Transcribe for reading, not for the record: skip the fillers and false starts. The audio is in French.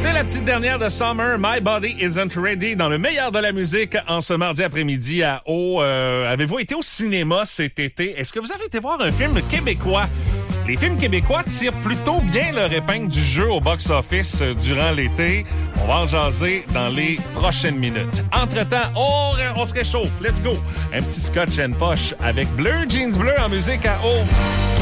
C'est la petite dernière de Summer, My Body Isn't Ready, dans le meilleur de la musique en ce mardi après-midi à Eau. Avez-vous été au cinéma cet été? Est-ce que vous avez été voir un film québécois? Les films québécois tirent plutôt bien leur épingle du jeu au box-office durant l'été. On va en jaser dans les prochaines minutes. Entre-temps, on se réchauffe. Let's go! Un petit Scotch and Posh avec Bleu, Jeans Bleu en musique à Eau.